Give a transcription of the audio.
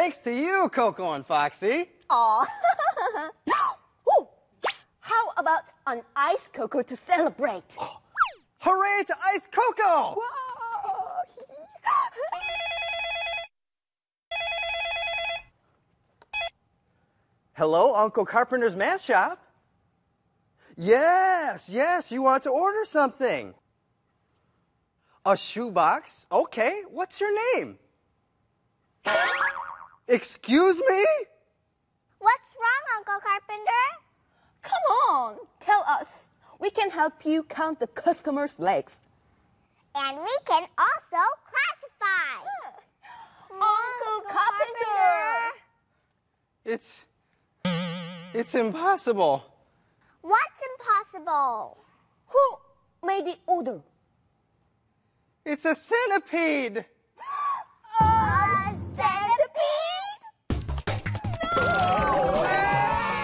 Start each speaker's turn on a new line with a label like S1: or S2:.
S1: Thanks to you, Coco and Foxy.
S2: Aw. Ooh, how about an iced cocoa to celebrate?
S1: Hooray to Ice Coco!
S2: Whoa.
S1: Hello, Uncle Carpenter's Math Shop. Yes, you want to order something. A shoebox? Okay, what's your name? Excuse me?
S3: What's wrong, Uncle Carpenter?
S2: Come on, tell us. We can help you count the customer's legs.
S3: And we can also classify.
S2: Uncle Carpenter!
S1: It's impossible.
S3: What's impossible?
S2: Who made the order?
S1: It's a centipede.